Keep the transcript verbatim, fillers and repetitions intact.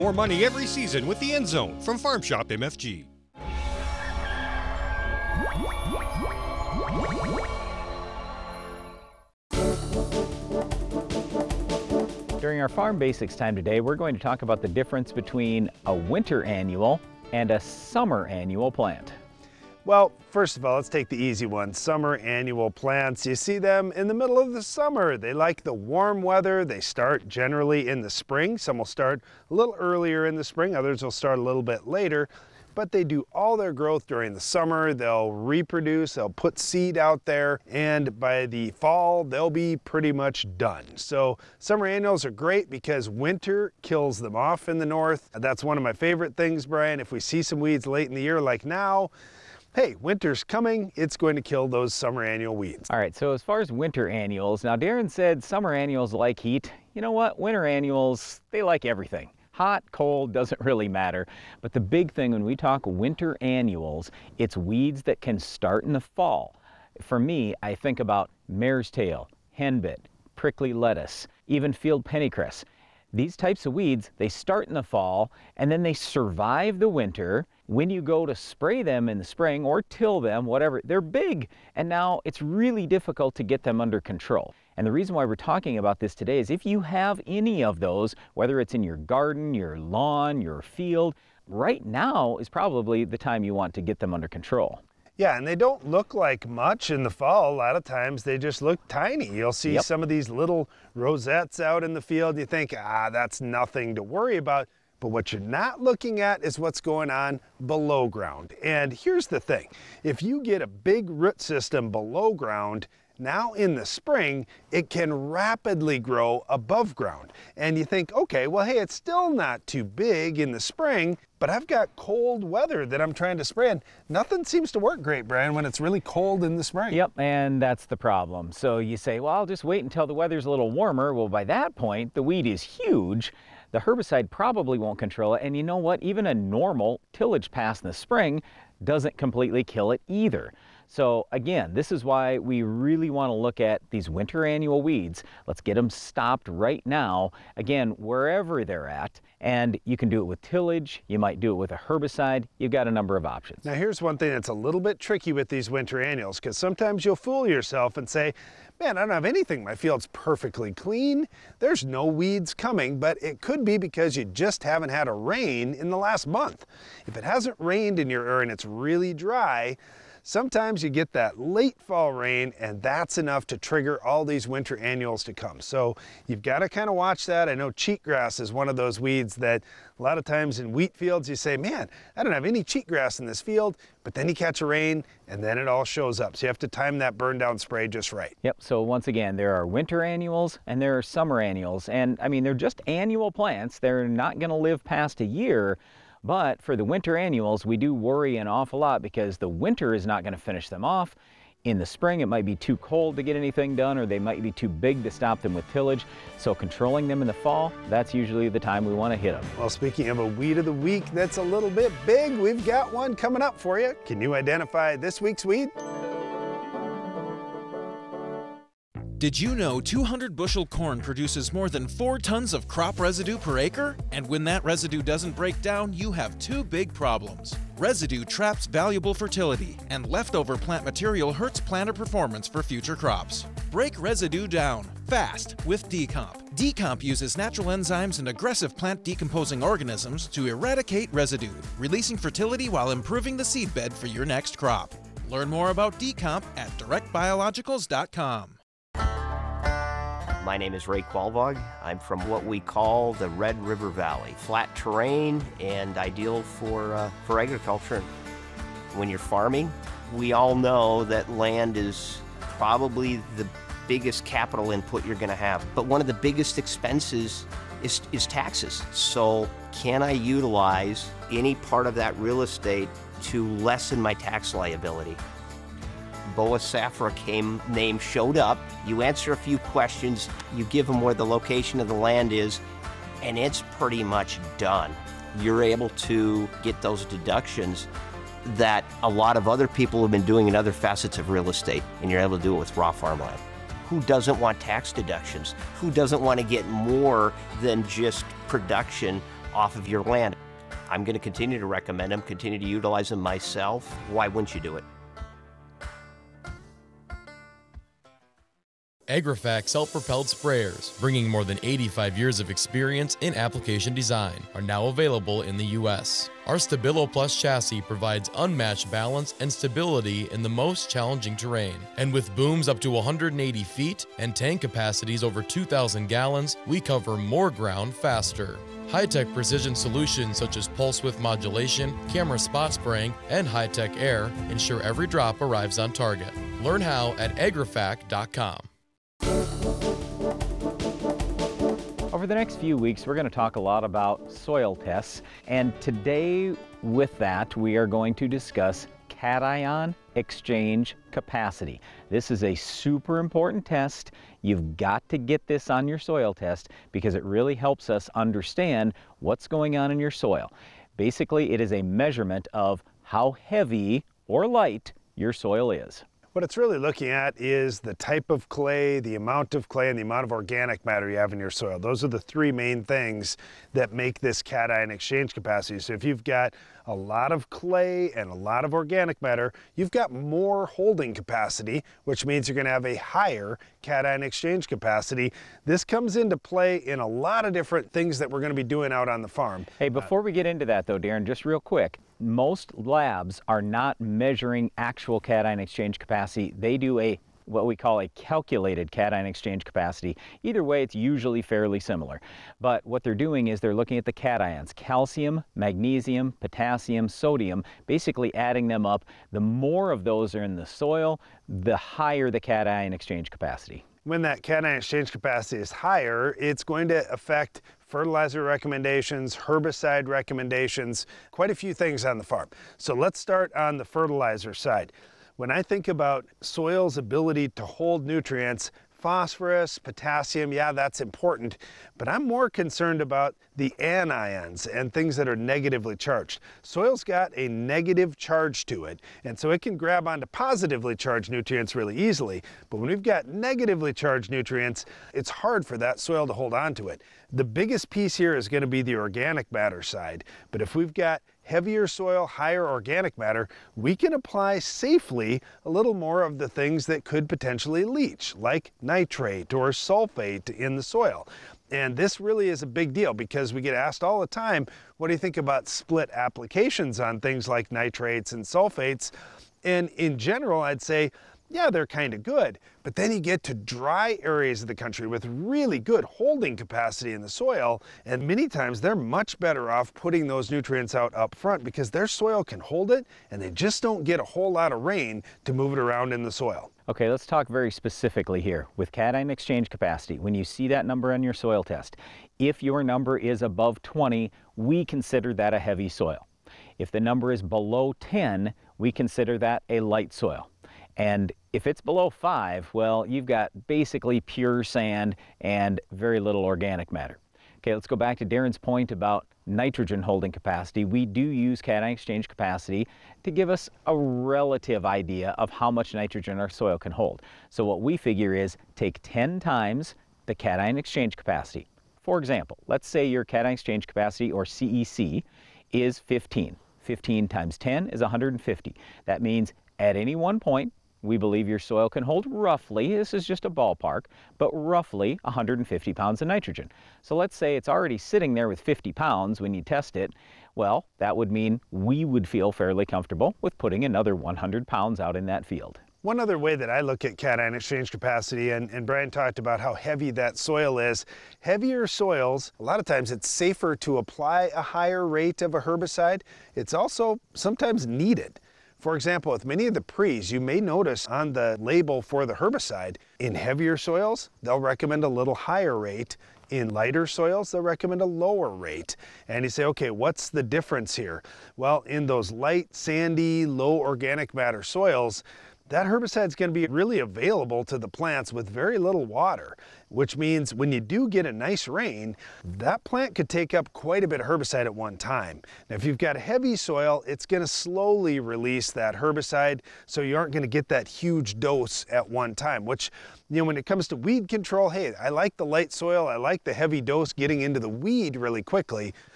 More money every season with the End Zone from Farm Shop M F G. During our Farm Basics time today, we're going to talk about the difference between a winter annual and a summer annual plant. Well, first of all, let's take the easy one. Summer annual plants. You see them in the middle of the summer. They like the warm weather. They start generally in the spring. Some will start a little earlier in the spring. Others will start a little bit later. But they do all their growth during the summer. They'll reproduce, they'll put seed out there, and by the fall, they'll be pretty much done. So summer annuals are great because winter kills them off in the north. That's one of my favorite things, Brian. If we see some weeds late in the year like now, hey, winter's coming, it's going to kill those summer annual weeds. All right, so as far as winter annuals, now Darren said summer annuals like heat. You know what? Winter annuals, they like everything. Hot, cold, doesn't really matter. But the big thing when we talk winter annuals, it's weeds that can start in the fall. For me, I think about mare's tail, henbit, prickly lettuce, even field pennycress. These types of weeds, they start in the fall and then they survive the winter. When you go to spray them in the spring or till them, whatever, they're big. And now it's really difficult to get them under control. And the reason why we're talking about this today is if you have any of those, whether it's in your garden, your lawn, your field, right now is probably the time you want to get them under control. Yeah, and they don't look like much in the fall. A lot of times they just look tiny. You'll see Yep. some of these little rosettes out in the field. You think, ah, that's nothing to worry about. But what you're not looking at is what's going on below ground. And here's the thing. If you get a big root system below ground, now in the spring, it can rapidly grow above ground. And you think, okay, well, hey, it's still not too big in the spring, but I've got cold weather that I'm trying to spray, and nothing seems to work great, Brian, when it's really cold in the spring. Yep, and that's the problem. So you say, well, I'll just wait until the weather's a little warmer. Well, by that point, the weed is huge. The herbicide probably won't control it. And you know what? Even a normal tillage pass in the spring doesn't completely kill it either. So again, this is why we really want to look at these winter annual weeds. Let's get them stopped right now, again, wherever they're at. And you can do it with tillage, you might do it with a herbicide, you've got a number of options. Now here's one thing that's a little bit tricky with these winter annuals, because sometimes you'll fool yourself and say, man, I don't have anything, my field's perfectly clean, there's no weeds coming, but it could be because you just haven't had a rain in the last month. If it hasn't rained in your area and it's really dry, sometimes you get that late fall rain, and that's enough to trigger all these winter annuals to come. So you've got to kind of watch that. I know cheatgrass is one of those weeds that a lot of times in wheat fields you say, man, I don't have any cheatgrass in this field, but then you catch a rain and then it all shows up. So you have to time that burn down spray just right. Yep, so once again, there are winter annuals and there are summer annuals. And I mean, they're just annual plants. They're not going to live past a year. But for the winter annuals, we do worry an awful lot because the winter is not going to finish them off. In the spring, it might be too cold to get anything done, or they might be too big to stop them with tillage. So controlling them in the fall, that's usually the time we want to hit them. Well, speaking of a weed of the week that's a little bit big, we've got one coming up for you. Can you identify this week's weed? Did you know two hundred bushel corn produces more than four tons of crop residue per acre? And when that residue doesn't break down, you have two big problems. Residue traps valuable fertility, and leftover plant material hurts planter performance for future crops. Break residue down, fast, with D-Comp. D-Comp uses natural enzymes and aggressive plant decomposing organisms to eradicate residue, releasing fertility while improving the seed bed for your next crop. Learn more about D-Comp at direct biologicals dot com. My name is Ray Qualvog. I'm from what we call the Red River Valley. Flat terrain and ideal for, uh, for agriculture. When you're farming, we all know that land is probably the biggest capital input you're gonna have. But one of the biggest expenses is, is taxes. So can I utilize any part of that real estate to lessen my tax liability? Boa Safra came, name showed up, you answer a few questions, you give them where the location of the land is, and it's pretty much done. You're able to get those deductions that a lot of other people have been doing in other facets of real estate, and you're able to do it with raw farmland. Who doesn't want tax deductions? Who doesn't want to get more than just production off of your land. I'm going to continue to recommend them, continue to utilize them myself. Why wouldn't you do it? AgriFac self-propelled sprayers, bringing more than eighty-five years of experience in application design, are now available in the U S Our Stabilo Plus chassis provides unmatched balance and stability in the most challenging terrain. And with booms up to one hundred eighty feet and tank capacities over two thousand gallons, we cover more ground faster. High-tech precision solutions such as pulse width modulation, camera spot spraying, and high-tech air ensure every drop arrives on target. Learn how at agrifac dot com. Over the next few weeks, we're going to talk a lot about soil tests, and today with that, we are going to discuss cation exchange capacity. This is a super important test. You've got to get this on your soil test because it really helps us understand what's going on in your soil. Basically, it is a measurement of how heavy or light your soil is. What it's really looking at is the type of clay, the amount of clay, and the amount of organic matter you have in your soil. Those are the three main things that make this cation exchange capacity. So if you've got a lot of clay and a lot of organic matter, you've got more holding capacity, which means you're going to have a higher cation exchange capacity. This comes into play in a lot of different things that we're going to be doing out on the farm. Hey, before we get into that though, Darren, just real quick, most labs are not measuring actual cation exchange capacity. They do a what we call a calculated cation exchange capacity. Either way, it's usually fairly similar. But what they're doing is they're looking at the cations, calcium, magnesium, potassium, sodium, basically adding them up. The more of those are in the soil, the higher the cation exchange capacity. When that cation exchange capacity is higher, it's going to affect fertilizer recommendations, herbicide recommendations, quite a few things on the farm. So let's start on the fertilizer side. When I think about soil's ability to hold nutrients, phosphorus, potassium, yeah, that's important, but I'm more concerned about the anions and things that are negatively charged. Soil's got a negative charge to it, and so it can grab onto positively charged nutrients really easily, but when we've got negatively charged nutrients, it's hard for that soil to hold on to it. The biggest piece here is going to be the organic matter side, but if we've got heavier soil, higher organic matter, we can apply safely a little more of the things that could potentially leach, like nitrate or sulfate in the soil. And this really is a big deal because we get asked all the time, what do you think about split applications on things like nitrates and sulfates? And in general, I'd say, yeah, they're kind of good, but then you get to dry areas of the country with really good holding capacity in the soil, and many times they're much better off putting those nutrients out up front because their soil can hold it, and they just don't get a whole lot of rain to move it around in the soil. Okay, let's talk very specifically here with cation exchange capacity. When you see that number on your soil test, if your number is above twenty, we consider that a heavy soil. If the number is below ten, we consider that a light soil. And if it's below five, well, you've got basically pure sand and very little organic matter. Okay, let's go back to Darren's point about nitrogen holding capacity. We do use cation exchange capacity to give us a relative idea of how much nitrogen our soil can hold. So what we figure is take ten times the cation exchange capacity. For example, let's say your cation exchange capacity, or C E C, is fifteen. fifteen times ten is one hundred fifty. That means at any one point, we believe your soil can hold roughly, this is just a ballpark, but roughly one hundred fifty pounds of nitrogen. So let's say it's already sitting there with fifty pounds when you test it. Well, that would mean we would feel fairly comfortable with putting another one hundred pounds out in that field. One other way that I look at cation exchange capacity, and, and Brian talked about how heavy that soil is, heavier soils, a lot of times it's safer to apply a higher rate of a herbicide. It's also sometimes needed. For example, with many of the pre's, you may notice on the label for the herbicide, in heavier soils, they'll recommend a little higher rate. In lighter soils, they'll recommend a lower rate. And you say, okay, what's the difference here? Well, in those light, sandy, low organic matter soils, that herbicide is going to be really available to the plants with very little water, which means when you do get a nice rain, that plant could take up quite a bit of herbicide at one time. Now, if you've got heavy soil, it's going to slowly release that herbicide, so you aren't going to get that huge dose at one time, which, you know, when it comes to weed control, hey, I like the light soil, I like the heavy dose getting into the weed really quickly,